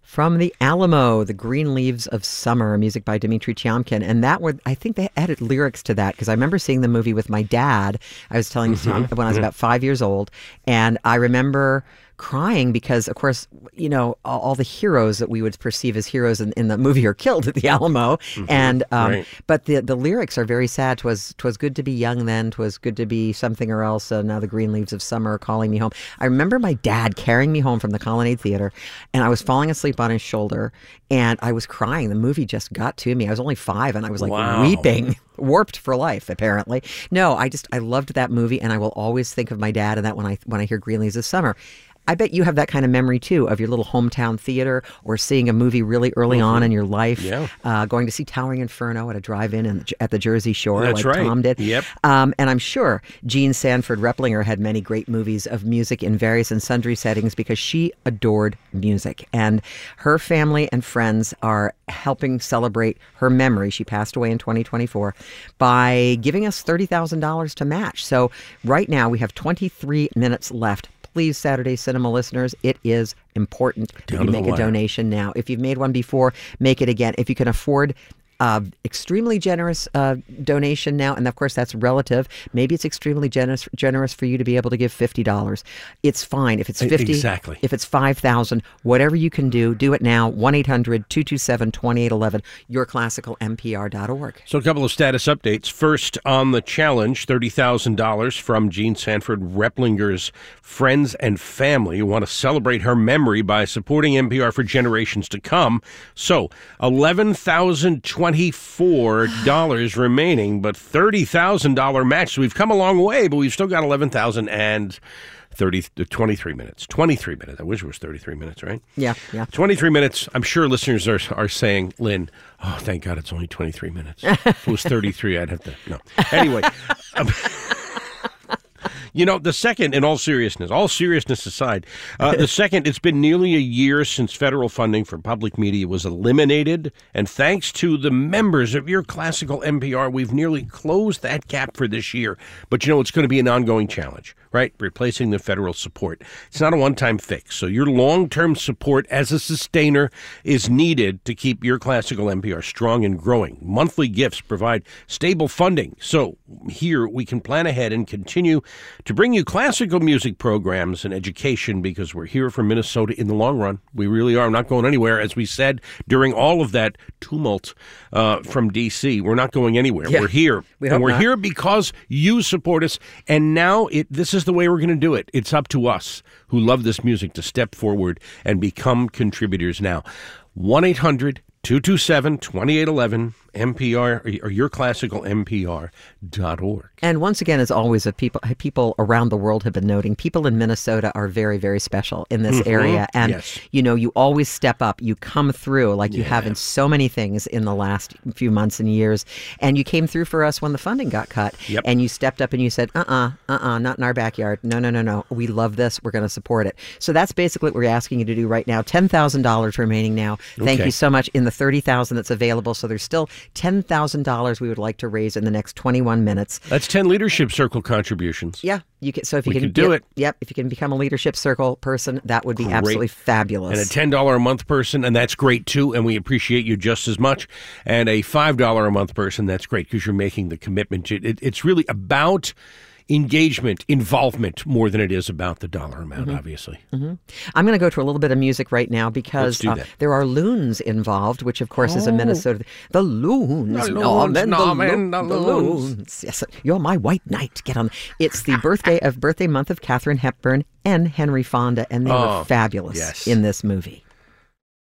From the Alamo, The Green Leaves of Summer, music by Dmitri Tiomkin. And I think they added lyrics to that because I remember seeing the movie with my dad. I was telling you when I was about 5 years old. And I remember crying because, of course, all the heroes that we would perceive as heroes in the movie are killed at the Alamo. And but the lyrics are very sad. 'Twas good to be young then. 'Twas good to be something or else. Now the green leaves of summer are calling me home. I remember my dad carrying me home from the Colonnade Theater, and I was falling asleep on his shoulder, and I was crying. The movie just got to me. I was only 5, and I was like weeping. Warped for life, apparently. No, I loved that movie, and I will always think of my dad and that when I hear Green Leaves of Summer. I bet you have that kind of memory, too, of your little hometown theater or seeing a movie really early on in your life. Yeah. Going to see Towering Inferno at a drive-in at the Jersey Shore. That's like right. Tom did. Yep. And I'm sure Jean Sanford Replinger had many great movies of music in various and sundry settings because she adored music. And her family and friends are helping celebrate her memory. She passed away in 2024 by giving us $30,000 to match. So right now we have 23 minutes left. Please, Saturday Cinema listeners, it is important that you make a donation now. If you've made one before, make it again. If you can afford extremely generous donation now, and of course that's relative. Maybe it's extremely generous for you to be able to give $50. It's fine if it's 50. Exactly. If it's 5,000, whatever you can do it now. 1-800-227-2811. YourClassicalNPR.org. So a couple of status updates. First on the challenge, $30,000 from Jean Sanford Replinger's friends and family who want to celebrate her memory by supporting NPR for generations to come. So $11,024 remaining, but $30,000 match. So we've come a long way, but we've still got 23 minutes. 23 minutes. I wish it was 33 minutes, right? Yeah. 23 minutes. I'm sure listeners are saying, Lynn, oh, thank God it's only 23 minutes. If it was 33, I'd have to. No. Anyway. The second, in all seriousness aside, the second, it's been nearly a year since federal funding for public media was eliminated. And thanks to the members of Your Classical NPR, we've nearly closed that gap for this year. But, it's going to be an ongoing challenge, right? Replacing the federal support. It's not a one-time fix. So your long-term support as a sustainer is needed to keep Your Classical NPR strong and growing. Monthly gifts provide stable funding. So here we can plan ahead and continue to bring you classical music programs and education because we're here for Minnesota in the long run. We really are. I'm not going anywhere. As we said during all of that tumult from D.C., we're not going anywhere. Yeah, we're here. We're here because you support us. And now this is the way we're going to do it. It's up to us who love this music to step forward and become contributors now. 1-800-227-2811, NPR, or YourClassicalNPR.org. And once again, as always, people around the world have been noting, people in Minnesota are very, very special in this area. And, you always step up. You come through like you have in so many things in the last few months and years. And you came through for us when the funding got cut. Yep. And you stepped up and you said, not in our backyard. No. We love this. We're going to support it. So that's basically what we're asking you to do right now. $10,000 remaining now. Thank you so much in the $30,000 that's available. So there's still $10,000 we would like to raise in the next 21 minutes. That's 10 Leadership Circle contributions. Yeah, you can. So if you can do it, if you can become a Leadership Circle person, that would be absolutely fabulous. And a $10 a month person, and that's great too. And we appreciate you just as much. And a $5 a month person, that's great because you're making the commitment. It's really about engagement, involvement, more than it is about the dollar amount, obviously. I'm going to go to a little bit of music right now because there are loons involved, which, of course, is a Minnesota. The loons. The loons. Yes, you're my white knight. Get on. It's the birthday month of Katharine Hepburn and Henry Fonda, and they were fabulous in this movie.